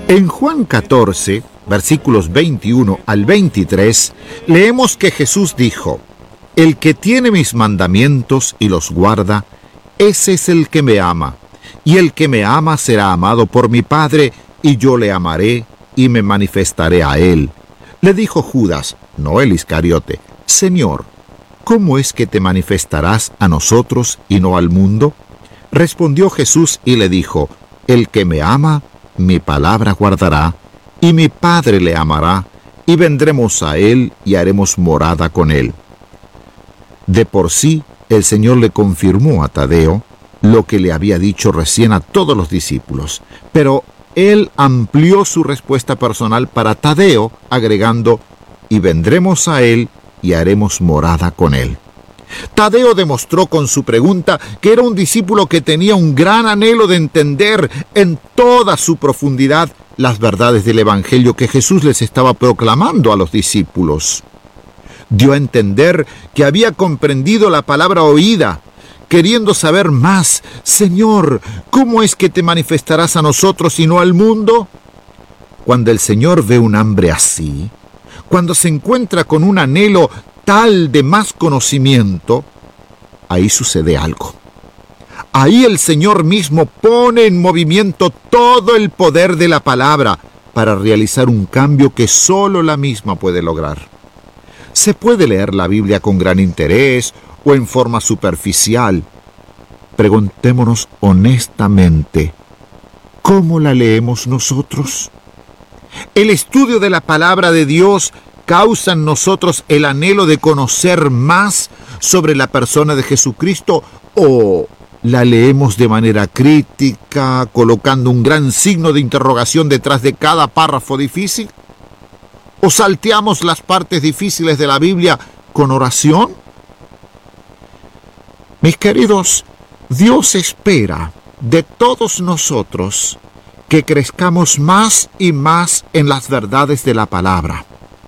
En Juan 14, versículos 21 al 23, leemos que Jesús dijo: «El que tiene mis mandamientos y los guarda, ese es el que me ama, y el que me ama será amado por mi Padre, y yo le amaré y me manifestaré a él». Le dijo Judas, no el Iscariote: «Señor, ¿cómo es que te manifestarás a nosotros y no al mundo?». Respondió Jesús y le dijo: «El que me ama, mi palabra guardará, y mi Padre le amará, y vendremos a él y haremos morada con él». De por sí, el Señor le confirmó a Tadeo lo que le había dicho recién a todos los discípulos, pero él amplió su respuesta personal para Tadeo, agregando: «Y vendremos a él y haremos morada con él». Tadeo demostró con su pregunta que era un discípulo que tenía un gran anhelo de entender en toda su profundidad las verdades del Evangelio que Jesús les estaba proclamando a los discípulos. Dio a entender que había comprendido la palabra oída, queriendo saber más. «Señor, ¿cómo es que te manifestarás a nosotros y no al mundo?». Cuando el Señor ve un hambre así, cuando se encuentra con un anhelo tal de más conocimiento, ahí sucede algo. Ahí el Señor mismo pone en movimiento todo el poder de la palabra para realizar un cambio que solo la misma puede lograr. Se puede leer la Biblia con gran interés o en forma superficial. Preguntémonos honestamente, ¿cómo la leemos nosotros? ¿El estudio de la palabra de Dios causa en nosotros el anhelo de conocer más sobre la persona de Jesucristo, o la leemos de manera crítica, colocando un gran signo de interrogación detrás de cada párrafo difícil? ¿O salteamos las partes difíciles de la Biblia con oración? Mis queridos, Dios espera de todos nosotros que crezcamos más y más en las verdades de la palabra.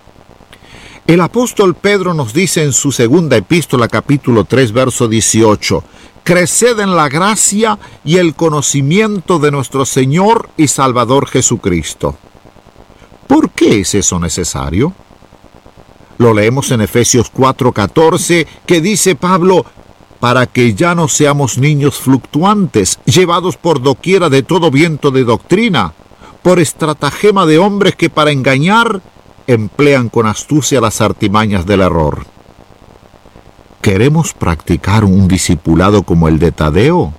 El apóstol Pedro nos dice en su segunda epístola, capítulo 3, verso 18: «Creced en la gracia y el conocimiento de nuestro Señor y Salvador Jesucristo». ¿Por qué es eso necesario? Lo leemos en Efesios 4:14, que dice Pablo: «Para que ya no seamos niños fluctuantes, llevados por doquiera de todo viento de doctrina, por estratagema de hombres que para engañar emplean con astucia las artimañas del error». ¿Queremos practicar un discipulado como el de Tadeo?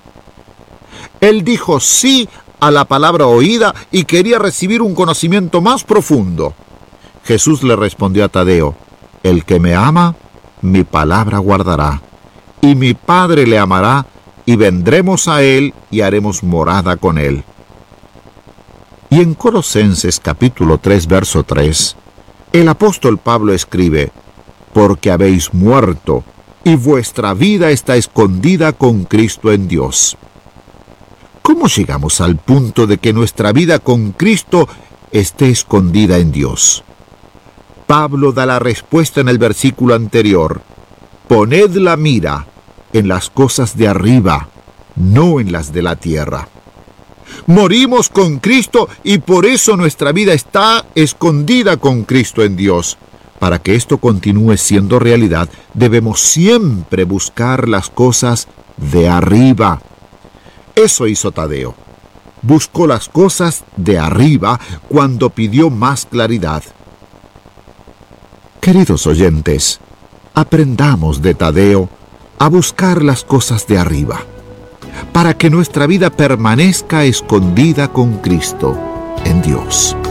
Él dijo sí a la palabra oída y quería recibir un conocimiento más profundo. Jesús le respondió a Tadeo: «El que me ama, mi palabra guardará, y mi Padre le amará, y vendremos a él y haremos morada con él». Y en Colosenses capítulo 3, verso 3, el apóstol Pablo escribe: «Porque habéis muerto, y vuestra vida está escondida con Cristo en Dios». ¿Cómo llegamos al punto de que nuestra vida con Cristo esté escondida en Dios? Pablo da la respuesta en el versículo anterior: «Poned la mira en las cosas de arriba, no en las de la tierra». Morimos con Cristo y por eso nuestra vida está escondida con Cristo en Dios. Para que esto continúe siendo realidad, debemos siempre buscar las cosas de arriba. Eso hizo Tadeo. Buscó las cosas de arriba cuando pidió más claridad. Queridos oyentes, aprendamos de Tadeo a buscar las cosas de arriba, para que nuestra vida permanezca escondida con Cristo en Dios.